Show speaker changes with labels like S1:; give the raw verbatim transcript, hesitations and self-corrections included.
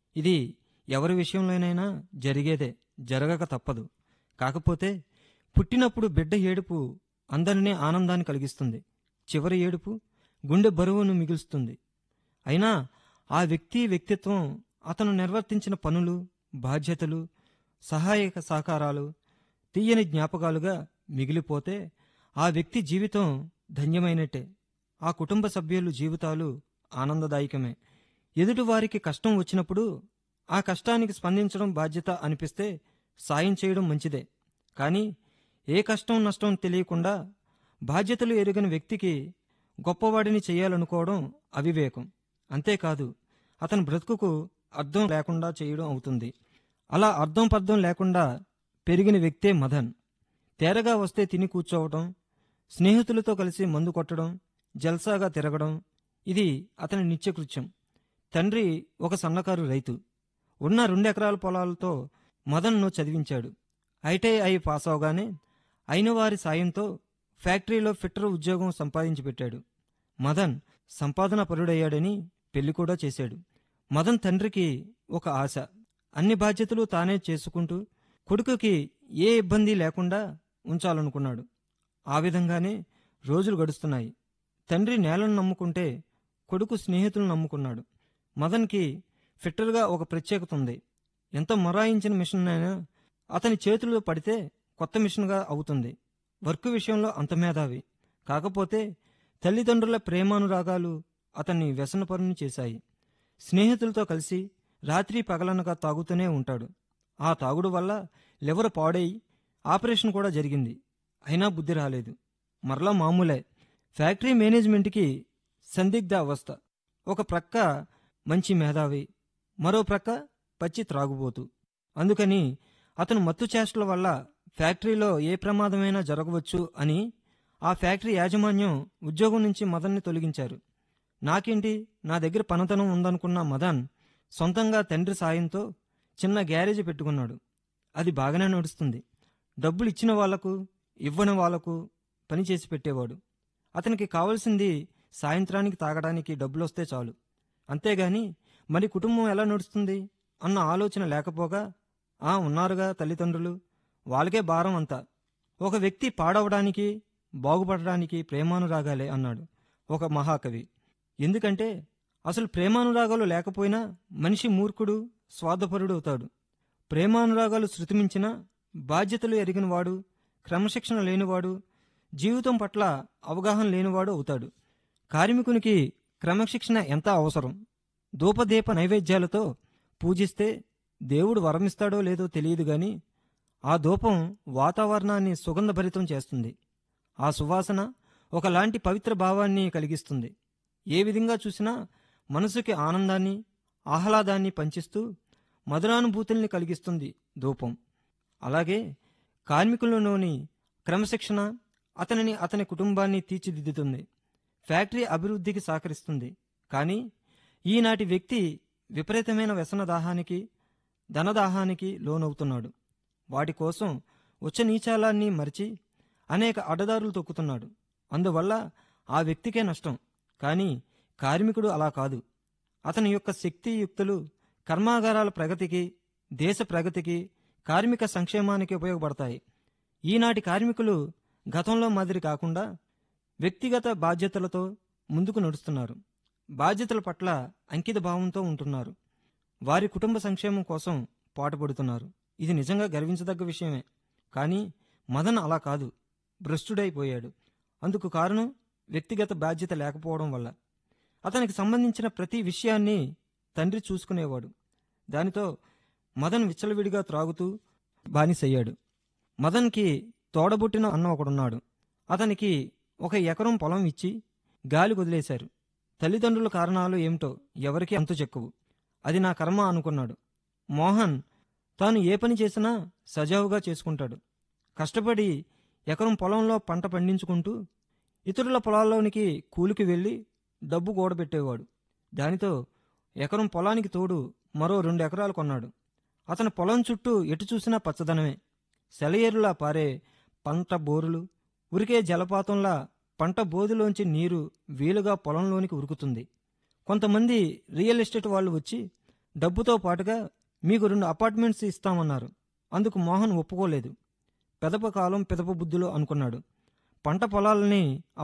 S1: ఇది ఎవరి విషయంలోనైనా జరిగేదే, జరగక తప్పదు. కాకపోతే పుట్టినప్పుడు బిడ్డ ఏడుపు అందరినీ ఆనందాన్ని కలిగిస్తుంది. చివరి ఏడుపు గుండె బరువును మిగులుస్తుంది. అయినా ఆ వ్యక్తి వ్యక్తిత్వం, అతను నిర్వర్తించిన పనులు, బాధ్యతలు, సహాయక సహకారాలు తీయని జ్ఞాపకాలుగా మిగిలిపోతే ఆ వ్యక్తి జీవితం ధన్యమైనట్టే. ఆ కుటుంబ సభ్యులు జీవితాలు ఆనందదాయకమే. ఎదుటివారికి కష్టం వచ్చినప్పుడు ఆ కష్టానికి స్పందించడం బాధ్యత అనిపిస్తే సాయం చేయడం మంచిదే. కానీ ఏ కష్టం నష్టం తెలియకుండా బాధ్యతలు ఎరుగని వ్యక్తికి గొప్పవాడిని చేయాలనుకోవడం అవివేకం. అంతేకాదు, అతని బ్రతుకుకు అర్థం లేకుండా చేయడం అవుతుంది. అలా అర్థం పర్థం లేకుండా పెరిగిన వ్యక్తే మదన్. తేరగా వస్తే తిని కూర్చోవటం, స్నేహితులతో కలిసి మందు కొట్టడం, జల్సాగా తిరగడం ఇది అతని నిత్యకృత్యం. తండ్రి ఒక సన్నకారు రైతు. ఉన్న రెండెకరాల పొలాలతో మదన్ను చదివించాడు. ఐటీఐ పాస్ అవగానే అయినవారి సాయంతో ఫ్యాక్టరీలో ఫిట్టర్ ఉద్యోగం సంపాదించి పెట్టాడు. మదన్ సంపాదన పరుడయ్యాడని పెళ్లి కూడా చేశాడు. మదన్ తండ్రికి ఒక ఆశ, అన్ని బాధ్యతలు తానే చేసుకుంటూ కొడుకుకి ఏ ఇబ్బంది లేకుండా ఉంచాలనుకున్నాడు. ఆ విధంగానే రోజులు గడుస్తున్నాయి. తండ్రి నేలను నమ్ముకుంటే కొడుకు స్నేహితులను నమ్ముకున్నాడు. మదన్కి ఫిట్టర్గా ఒక ప్రత్యేకత ఉంది. ఎంత మొరాయించిన మిషన్ అయినా అతని చేతుల్లో పడితే కొత్త మిషన్గా అవుతుంది. వర్క్ విషయంలో అంత మేధావి. కాకపోతే తల్లిదండ్రుల ప్రేమానురాగాలు అతన్ని వ్యసనపరుని చేశాయి. స్నేహితులతో కలిసి రాత్రి పగలనగా తాగుతూనే ఉంటాడు. ఆ తాగుడు వల్ల లివర్ పాడై ఆపరేషన్ కూడా జరిగింది. అయినా బుద్ధి రాలేదు. మరలా మామూలే. ఫ్యాక్టరీ మేనేజ్మెంట్కి సందిగ్ధ అవస్థ. ఒక ప్రక్క మంచి మేధావి, మరో ప్రక్క పచ్చి త్రాగుబోతు. అందుకని అతను మత్తు చేష్టల వల్ల ఫ్యాక్టరీలో ఏ ప్రమాదమైనా జరగవచ్చు అని ఆ ఫ్యాక్టరీ యాజమాన్యం ఉద్యోగం నుంచి మదన్ని తొలగించారు. నాకేంటి, నా దగ్గర పనతనం ఉందనుకున్న మదన్ సొంతంగా తండ్రి సాయంతో చిన్న గ్యారేజీ పెట్టుకున్నాడు. అది బాగానే నడుస్తుంది. డబ్బులు ఇచ్చిన వాళ్లకు, ఇవ్వని వాళ్లకు పనిచేసి పెట్టేవాడు. అతనికి కావలసింది సాయంత్రానికి తాగడానికి డబ్బులొస్తే చాలు. అంతేగాని మరి కుటుంబం ఎలా నడుస్తుంది అన్న ఆలోచన లేకపోగా, ఆ ఉన్నారుగా తల్లిదండ్రులు, వాళ్ళకే భారం అంతా. ఒక వ్యక్తి పాడవడానికి, బాగుపడడానికి ప్రేమానురాగాలే అన్నాడు ఒక మహాకవి. ఎందుకంటే అసలు ప్రేమానురాగాలు లేకపోయినా మనిషి మూర్ఖుడు, స్వార్థపరుడు అవుతాడు. ప్రేమానురాగాలు శృతిమించిన, బాధ్యతలు ఎరిగినవాడు, క్రమశిక్షణ లేనివాడు, జీవితం పట్ల అవగాహన లేనివాడు అవుతాడు. కార్మికునికి క్రమశిక్షణ ఎంత అవసరం. ధూపదీప నైవేద్యాలతో పూజిస్తే దేవుడు వరమిస్తాడో లేదో తెలియదు గాని ఆ ధూపం వాతావరణాన్ని సుగంధభరితం చేస్తుంది. ఆ సువాసన ఒకలాంటి పవిత్ర భావాన్ని కలిగిస్తుంది. ఏ విధంగా చూసినా మనసుకి ఆనందాన్ని, ఆహ్లాదాన్ని పంచిస్తూ మధురానుభూతుల్ని కలిగిస్తుంది ధూపం. అలాగే కార్మికులలోని క్రమశిక్షణ అతనిని, అతని కుటుంబాన్ని తీర్చిదిద్దుతుంది, ఫ్యాక్టరీ అభివృద్ధికి సహకరిస్తుంది. కానీ ఈనాటి వ్యక్తి విపరీతమైన వ్యసన దాహానికి, ధనదాహానికి లోనవుతున్నాడు. వాటి కోసం ఉచ్చనీచాలాన్ని మరిచి అనేక అడ్డదారులు తొక్కుతున్నాడు. అందువల్ల ఆ వ్యక్తికే నష్టం. కానీ కార్మికుడు అలా కాదు. అతని యొక్క శక్తియుక్తులు కర్మాగారాల ప్రగతికి, దేశ ప్రగతికి, కార్మిక సంక్షేమానికి ఉపయోగపడతాయి. ఈనాటి కార్మికులు గతంలో మాదిరి కాకుండా వ్యక్తిగత బాధ్యతలతో ముందుకు నడుస్తున్నారు. బాధ్యతల పట్ల అంకిత భావంతో ఉంటున్నారు. వారి కుటుంబ సంక్షేమం కోసం పాటుపడుతున్నారు. ఇది నిజంగా గర్వించదగ్గ విషయమే. కానీ మదన్ అలా కాదు, భ్రష్టుడైపోయాడు. అందుకు కారణం వ్యక్తిగత బాధ్యత లేకపోవడం వల్ల. అతనికి సంబంధించిన ప్రతి విషయాన్ని తండ్రి చూసుకునేవాడు. దానితో మదన్ విచ్చలవిడిగా త్రాగుతూ బానిసయ్యాడు. మదన్కి తోడబుట్టిన అన్న ఒకడున్నాడు. అతనికి ఒక ఎకరం పొలం ఇచ్చి గాలి వదిలేశారు. తల్లిదండ్రుల కారణాలు ఏమిటో ఎవరికీ అంతు చెక్కవు. అది నా కర్మ అనుకున్నాడు. మోహన్ తాను ఏ పని చేసినా సజావుగా చేసుకుంటాడు. కష్టపడి ఎకరం పొలంలో పంట పండించుకుంటూ ఇతరుల పొలాల్లోనికి కూలికి వెళ్ళి డబ్బు కూడబెట్టేవాడు. దానితో ఎకరం పొలానికి తోడు మరో రెండు ఎకరాలు కొన్నాడు. అతని పొలం చుట్టూ ఎటు చూసినా పచ్చదనమే. సెలయేరులా పారే పంట బోరులు, ఉరికే జలపాతంలా పంట బోధులోంచి నీరు వీలుగా పొలంలోనికి ఉరుకుతుంది. కొంతమంది రియల్ ఎస్టేట్ వాళ్ళు వచ్చి డబ్బుతో పాటుగా మీకు రెండు అపార్ట్మెంట్స్ ఇస్తామన్నారు. అందుకు మోహన్ ఒప్పుకోలేదు. పెదప కాలం పెదప బుద్ధులు అనుకున్నాడు. పంట పొలాలని